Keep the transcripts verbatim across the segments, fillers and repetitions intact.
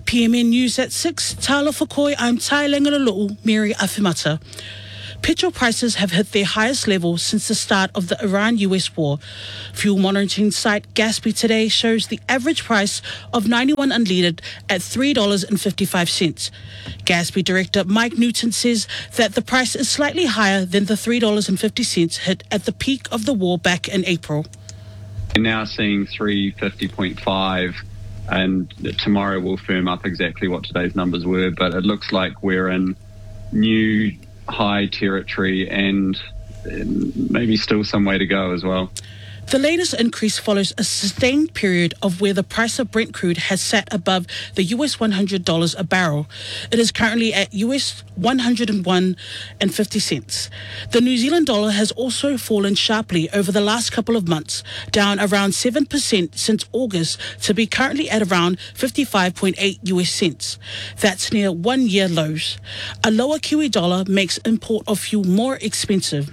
P M N News at six. Tala Fakoi, I'm Tai Langalulu, Mary Afimata. Petrol prices have hit their highest level since the start of the Iran-U S war. Fuel monitoring site Gaspy today shows the average price of ninety-one unleaded at three dollars and fifty-five cents. Gaspy Director Mike Newton says that the price is slightly higher than the three dollars and fifty cents hit at the peak of the war back in April. We're now seeing three fifty point five, and tomorrow we'll firm up exactly what today's numbers were, but it looks like we're in new high territory and maybe still some way to go as well. The latest increase follows a sustained period of where the price of Brent crude has sat above the U S one hundred dollars a barrel. It is currently at U S one hundred one and fifty cents. The New Zealand dollar has also fallen sharply over the last couple of months, down around seven percent since August to be currently at around fifty-five point eight U S cents. That's near one-year lows. A lower Kiwi dollar makes import of fuel more expensive.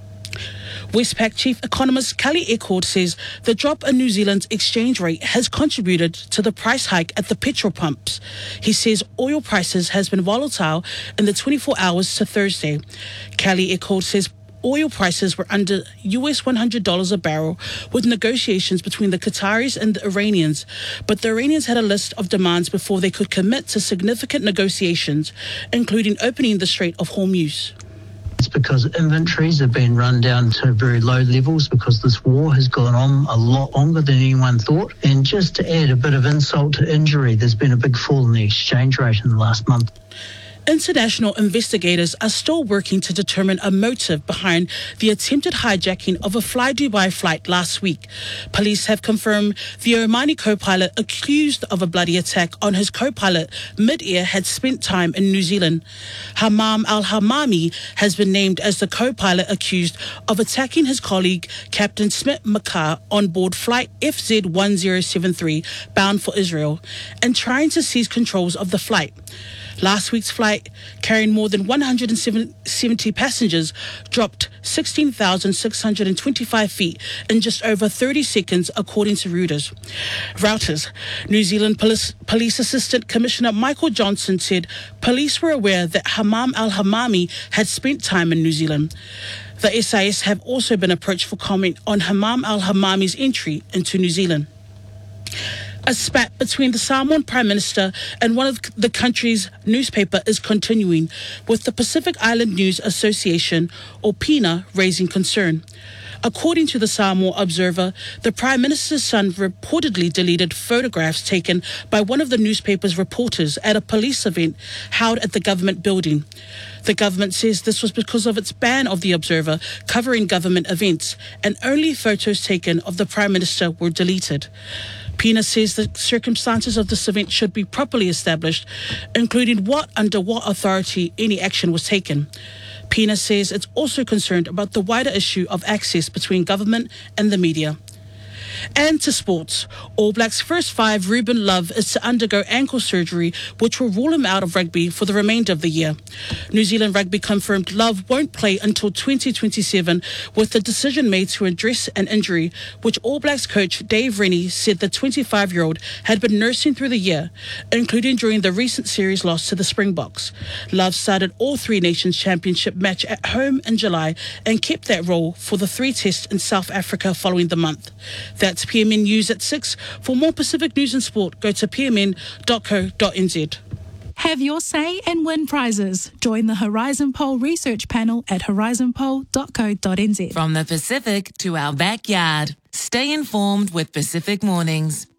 Westpac Chief Economist Kelly Eckhout says the drop in New Zealand's exchange rate has contributed to the price hike at the petrol pumps. He says oil prices has been volatile in the twenty-four hours to Thursday. Kelly Eckhout says oil prices were under U S one hundred dollars a barrel with negotiations between the Qataris and the Iranians. But the Iranians had a list of demands before they could commit to significant negotiations, including opening the Strait of Hormuz. It's because inventories have been run down to very low levels because this war has gone on a lot longer than anyone thought. And just to add a bit of insult to injury, there's been a big fall in the exchange rate in the last month. International investigators are still working to determine a motive behind the attempted hijacking of a Fly Dubai flight last week. Police have confirmed the Omani co-pilot accused of a bloody attack on his co-pilot mid-air had spent time in New Zealand. Hammam al-Hammami has been named as the co-pilot accused of attacking his colleague, Captain Smith Makar, on board flight F Z one zero seven three bound for Israel and trying to seize controls of the flight. Last week's flight, carrying more than one hundred seventy passengers, dropped sixteen thousand six hundred twenty-five feet in just over thirty seconds, according to Reuters. Reuters. New Zealand Police, Police Assistant Commissioner Michael Johnson said police were aware that Hammam al-Hammami had spent time in New Zealand. The S I S have also been approached for comment on Hammam al-Hammami's entry into New Zealand. A spat between the Samoan Prime Minister and one of the country's newspaper is continuing, with the Pacific Island News Association, or PINA, raising concern. According to the Samoa Observer, the Prime Minister's son reportedly deleted photographs taken by one of the newspaper's reporters at a police event held at the government building. The government says this was because of its ban of the Observer covering government events, and only photos taken of the Prime Minister were deleted. PINA says the circumstances of this event should be properly established, including what under what authority any action was taken. PINA says it's also concerned about the wider issue of access between government and the media. And to sports. All Blacks first five Ruben Love is to undergo ankle surgery, which will rule him out of rugby for the remainder of the year. New Zealand Rugby confirmed Love won't play until twenty twenty-seven, with the decision made to address an injury, which All Blacks coach Dave Rennie said the twenty-five-year-old had been nursing through the year, including during the recent series loss to the Springboks. Love started all three Nations Championship match at home in July and kept that role for the three tests in South Africa following the month. That's P M N News at six. For more Pacific news and sport, go to p m n dot co dot n z. Have your say and win prizes. Join the Horizon Poll research panel at horizon poll dot co dot n z. From the Pacific to our backyard. Stay informed with Pacific Mornings.